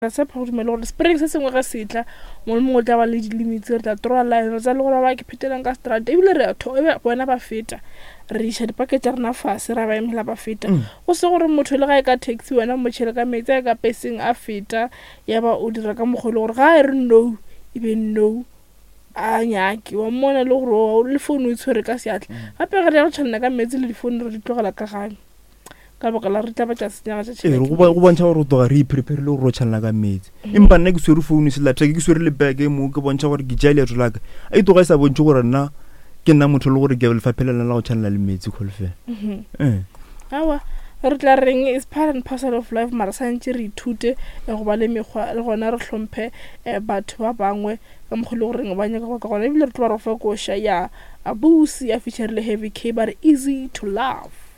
sa phagudumela gore spring se sengwe ga setla mo le mongwe tla ba le limits re tla troa line re tsa le gore ba ke phetelang ka strata ebile re bona ba feta re iša dipakete tša rena fase ra ba emela ba feta go se gore motho le ga e ka taxi wena motšhele ka metsi a ka peseng a feta ya ba o dira ka mokgwa le gore ga e re no ebe no a nyaki wa mmona le gore le phone o itshwere ka seatla gape ga re ya go tšhalana ka metsi le diphone re di tlogela ka gane ka baka la re tla ba tša senyaga tša tšhelete go bontšha gore o toga re iprepare le gore o tšhalana ka metsi empa nna ke swere phone se laptop ke swere le bag mo ke bontšha gore ke tšea leeto laka a itoga e sa bontšhe gore nna ke nna motho le gore ke lefaphelana la go tšhalana le metsi kgolofela awa re tla reng is part and parcel of life mara santse re ithute go ba le mekgwa le gona re hlomphe batho ba bangwe ka mokgwa le gore ba nyaka ka gona ebile re tlo ba re fa koša ya Abusi a featured le Heavy K but easy to love.